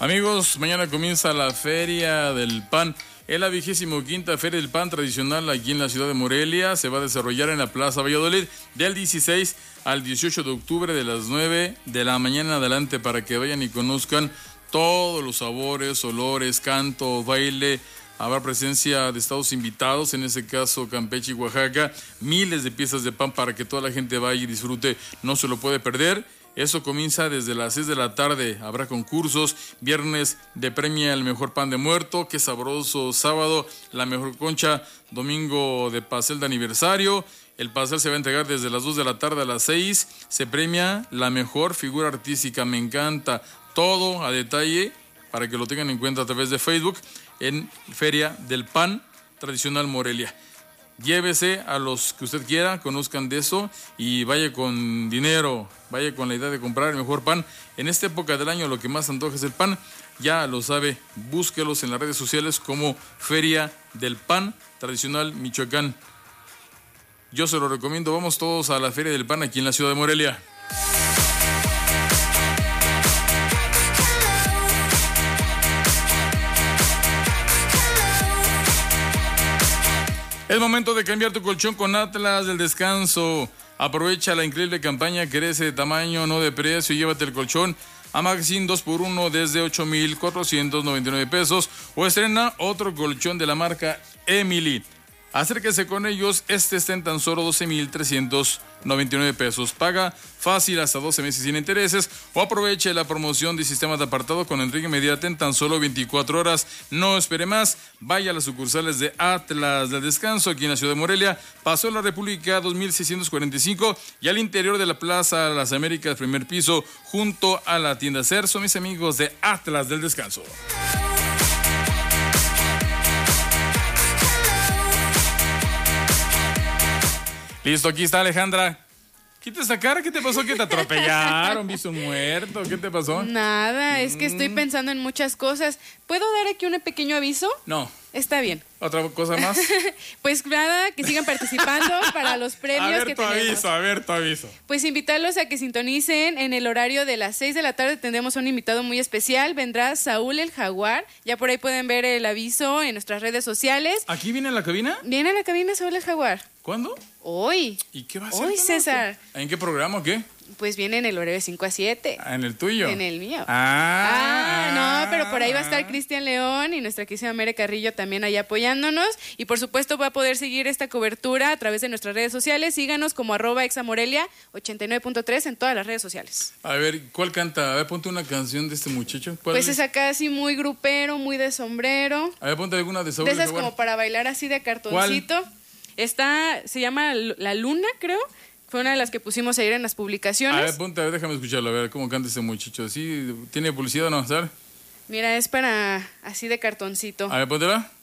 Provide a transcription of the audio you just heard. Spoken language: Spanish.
Amigos, mañana comienza la Feria del Pan. Es la 25ª Feria del Pan tradicional aquí en la ciudad de Morelia. Se va a desarrollar en la Plaza Valladolid del 16 al 18 de octubre de las 9 de la mañana en adelante, para que vayan y conozcan todos los sabores, olores, canto, baile. Habrá presencia de estados invitados, en este caso Campeche y Oaxaca. Miles de piezas de pan para que toda la gente vaya y disfrute. No se lo puede perder. Eso comienza desde las 6 de la tarde. Habrá concursos. Viernes de premia el mejor pan de muerto. Qué sabroso. Sábado la mejor concha. Domingo de pastel de aniversario. El pastel se va a entregar desde las 2 de la tarde a las 6. Se premia la mejor figura artística. Me encanta. Todo a detalle para que lo tengan en cuenta a través de Facebook en Feria del Pan Tradicional Morelia. Llévese a los que usted quiera, conozcan de eso y vaya con dinero, vaya con la idea de comprar el mejor pan. En esta época del año lo que más antoja es el pan, ya lo sabe, búsquelos en las redes sociales como Feria del Pan Tradicional Michoacán. Yo se lo recomiendo, vamos todos a la Feria del Pan aquí en la ciudad de Morelia. Es momento de cambiar tu colchón con Atlas del Descanso. Aprovecha la increíble campaña, crece de tamaño, no de precio, y llévate el colchón a Magazine 2x1 desde 8,499 pesos, o estrena otro colchón de la marca Emily. Acérquese con ellos, este está en tan solo 12,399 pesos. Paga fácil hasta 12 meses sin intereses, o aproveche la promoción de sistemas de apartado con entrega inmediata en tan solo 24 horas. No espere más, vaya a las sucursales de Atlas del Descanso aquí en la ciudad de Morelia, Paseo de la República 2645, y al interior de la Plaza Las Américas, primer piso, junto a la tienda Ser. Son mis amigos de Atlas del Descanso. Listo, aquí está Alejandra. Quita esa cara, ¿qué te pasó? ¿Que te atropellaron? ¿Viste un muerto? ¿Qué te pasó? Nada, es que estoy pensando en muchas cosas. ¿Puedo dar aquí un pequeño aviso? No. Está bien. ¿Otra cosa más? Pues nada, que sigan participando para los premios que tenemos. A ver tu aviso. Pues invitarlos a que sintonicen en el horario de las 6 de la tarde. Tendremos un invitado muy especial. Vendrá Saúl el Jaguar. Ya por ahí pueden ver el aviso en nuestras redes sociales. ¿Aquí viene a la cabina? Viene a la cabina Saúl el Jaguar. ¿Cuándo? Hoy. ¿Y qué va a hacer? Hoy, César. ¿En qué programa o qué? Pues viene en el horario de 5 a 7. ¿En el tuyo? En el mío. No, pero por ahí va a estar Cristian León y nuestra querida Mere Carrillo también ahí apoyándonos. Y por supuesto va a poder seguir esta cobertura a través de nuestras redes sociales. Síganos como @examorelia 89.3 en todas las redes sociales. A ver, ¿cuál canta? A ver, ponte una canción de este muchacho. ¿Cuál pues es acá así muy grupero, muy de sombrero. A ver, ponte alguna de Saúl. De esas como para bailar así de cartoncito. ¿Cuál? Se llama La Luna, creo. Fue una de las que pusimos ayer en las publicaciones. A ver, ponte, a ver, déjame escucharlo, a ver cómo canta este muchacho. ¿Sí? ¿Tiene publicidad o no? ¿Sabes? Mira, es para así de cartoncito. A ver, póntela.